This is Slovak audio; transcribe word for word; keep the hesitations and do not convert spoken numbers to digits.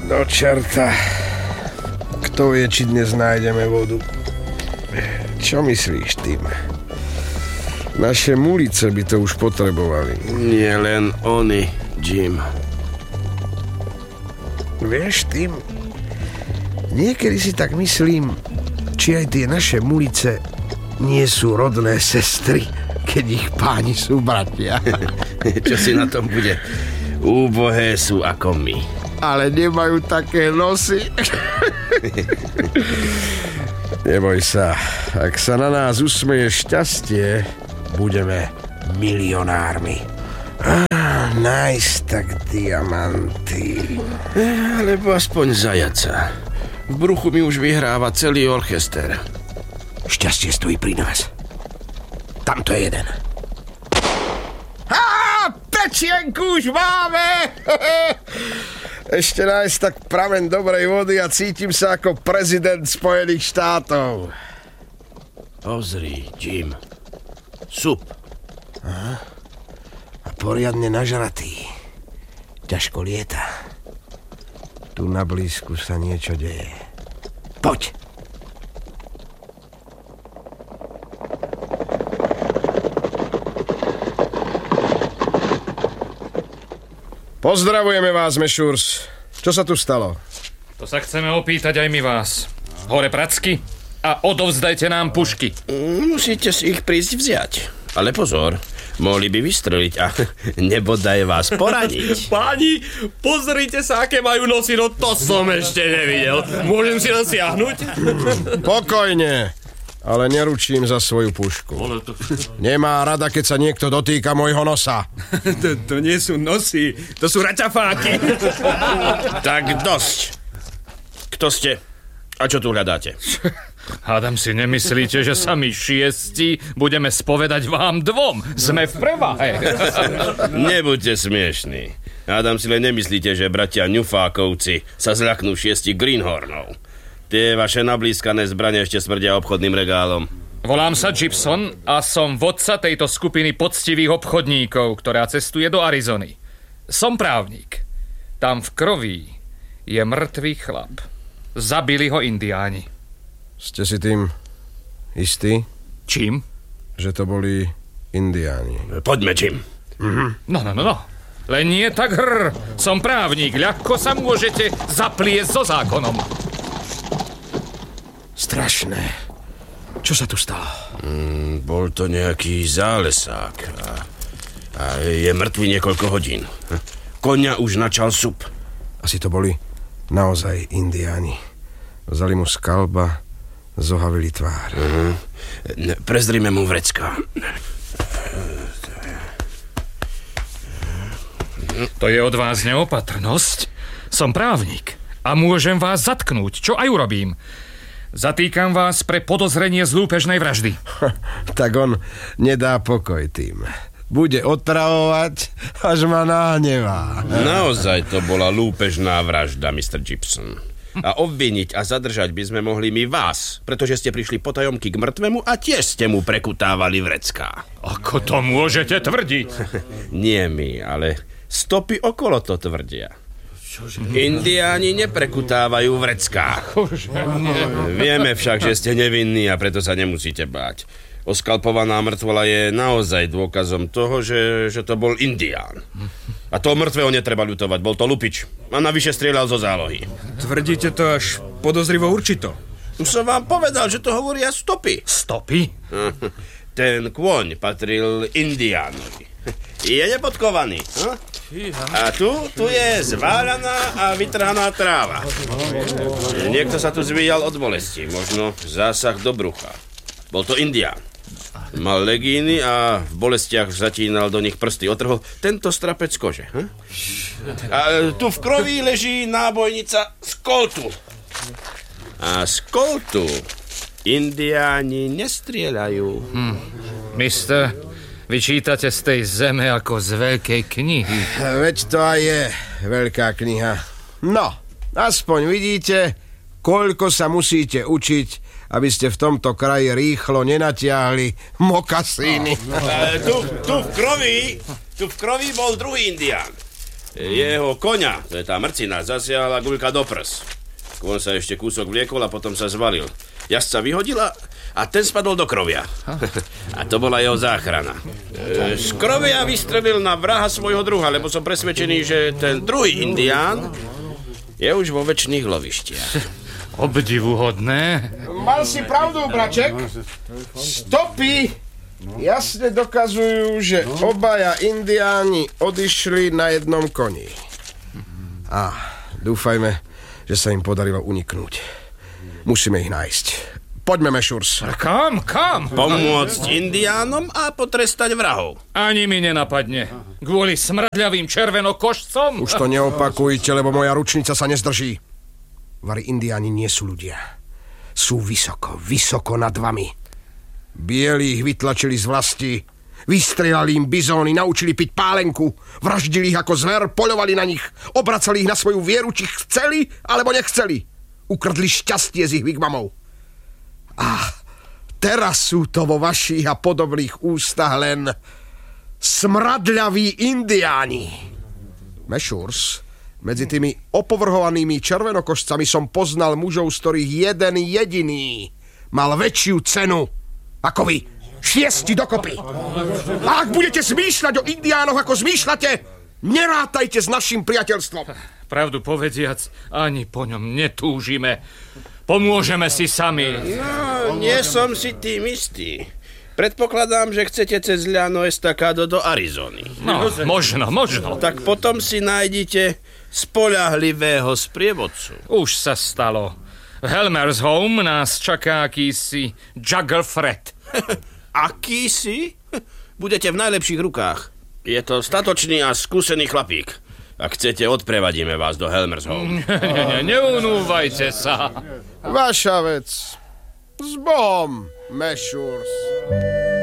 Do čerta. Kto vie, či dnes nájdeme vodu? Čo myslíš, Tim? Naše mulice by to už potrebovali. Nie len oni, Jim. Vieš, Tim, niekedy si tak myslím, či aj tie naše mulice nie sú rodné sestry, keď ich páni sú bratia. Čo si na tom bude? Úbohé sú ako my. Ale nemajú také nosy. Neboj sa, ak sa na nás usmeje šťastie, budeme milionármi. Ah, nájsť tak diamanty. Alebo aspoň zajaca. V bruchu mi už vyhráva celý orchester. Šťastie stojí pri nás. Tamto je jeden. Á, pečienku už máme! Ešte nájsť tak pramen dobrej vody a cítim sa ako prezident Spojených štátov. Pozri, Jim. Sup. Aha. A poriadne nažratý. Ťažko lieta. Tu na blízku sa niečo deje. Poď. Pozdravujeme vás, Mešurs. Čo sa tu stalo? To sa chceme opýtať aj my vás. Hore pracky a odovzdajte nám pušky. Musíte si ich prísť vziať. Ale pozor, mohli by vystreliť a nebodaj vás poraniť. Páni, pozrite sa, aké majú nosy, no to som ešte nevidel. Môžem si nasiahnuť? Pokojne, ale neručím za svoju pušku. Nemá rada, keď sa niekto dotýka môjho nosa. To, to nie sú nosy, to sú raťafáky. Tak dosť. Kto ste? A čo tu hľadáte? Hádam si nemyslíte, že sami šiesti budeme spovedať vám dvom. Sme v prevahe. Nebuďte smiešní. Hádam si len nemyslíte, že bratia Newfákovci sa zľaknú šiesti Greenhornov. Tie vaše nablískané zbrane ešte smrdia obchodným regálom. Volám sa Gibson a som vodca tejto skupiny poctivých obchodníkov, ktorá cestuje do Arizony. Som právnik. Tam v kroví je mŕtvý chlap. Zabili ho indiáni. Ste si tým istí? Čím? Že to boli indiáni. Poďme, Jim. Mhm. No, no, no, no. Len nie tak hrr. Som právnik. Ľahko sa môžete zapliesť so zákonom. Strašné. Čo sa tu stalo? Mm, bol to nejaký zálesák a, a je mŕtvý niekoľko hodín. Koňa už načal sup. Asi to boli naozaj indiáni. Vzali mu skalba, zohavili tvár. Uh-huh. Prezdrime mu vrecká. To je od vás neopatrnosť. Som právnik a môžem vás zatknúť, čo aj urobím. Zatýkam vás pre podozrenie z lúpežnej vraždy. Tak on nedá pokoj tým. Bude otravovať, až ma nahnevá. Naozaj to bola lúpežná vražda, mister Gibson. A obviniť a zadržať by sme mohli my vás, pretože ste prišli potajomky k mŕtvemu a tiež ste mu prekutávali vrecká. Ako to môžete tvrdiť? Nie my, ale stopy okolo to tvrdia. Indiáni neprekutávajú vrecká. Vieme však, že ste nevinní a preto sa nemusíte báť. Oskalpovaná mŕtvola je naozaj dôkazom toho, že, že to bol indián. A toho mŕtvého netreba ľutovať, bol to lupič. A navyše strieľal zo zálohy. Tvrdíte to až podozrivo určito. Už som vám povedal, že to hovoria stopy. Stopy? Ten kôň patril indiánovi. Je nepodkovaný. A tu, tu je zváľaná a vytrhaná tráva. Niekto sa tu zvíjal od bolesti, možno zásah do brucha. Bol to indián. Mal legíny a v bolestiach zatínal do nich prsty. Otrhol tento strapec kože. Hm? A tu v kroví leží nábojnica z koltu. A z koltu indiáni nestrieľajú. Hm. Mister, vyčítate z tej zeme ako z veľkej knihy. Veď to aj je veľká kniha. No, aspoň vidíte, koľko sa musíte učiť, aby ste v tomto kraji rýchlo nenatiahli mokasíny. No, no. E, tu, tu v kroví, tu v kroví bol druhý indián. Jeho koňa, to je tá mrcina, zasiahla guľka do prs. Kvon sa ešte kúsok vliekol a potom sa zvalil. Jazdca vyhodila a ten spadol do krovia. A to bola jeho záchrana. E, z krovia vystrelil na vraha svojho druha, lebo som presvedčený, že ten druhý indián je už vo večných lovištiach. Obdivuhodné. Mal si pravdu, braček. Stopy jasne dokazujú, že obaja indiáni odišli na jednom koni. A dúfajme, že sa im podarilo uniknúť. Musíme ich nájsť. Poďme, Mešurs. Kam, kam? Pomôcť indiánom a potrestať vrahov. Ani mi nenapadne. Kvôli smradľavým červenokošcom? Už to neopakujte, lebo moja ručnica sa nezdrží. Vari indiáni nie sú ľudia. Sú vysoko, vysoko nad vami. Bieli ich vytlačili z vlasti, vystrelali im bizóny, naučili piť pálenku, vraždili ich ako zver, poľovali na nich, obracali ich na svoju vieru, či chceli, alebo nechceli. Ukradli šťastie z ich wigwamov. A teraz sú to vo vašich a podobných ústach len smradľaví indiáni. Mešurs, medzi tými opovrhovanými červenokošcami som poznal mužov, z ktorých jeden jediný mal väčšiu cenu ako vy. Šiesti dokopy. A ak budete zmýšľať o indiánoch, ako zmýšľate, nerátajte s našim priateľstvom. Pravdu povediac, ani po ňom netúžime. Pomôžeme si sami. No, nie som si tým istý. Predpokladám, že chcete cez Llano Estacado do Arizony. No, možno, možno. Tak potom si nájdite spoľahlivého sprievodcu. Už sa stalo. V Helmer's Home nás čaká akýsi Juggle Fred. Akýsi? Budete v najlepších rukách. Je to statočný a skúsený chlapík. Ak chcete, odprevadíme vás do Helmer's Home. Ne, ne, neunúvajte sa. Vaša vec. S Bohom, Mešurs.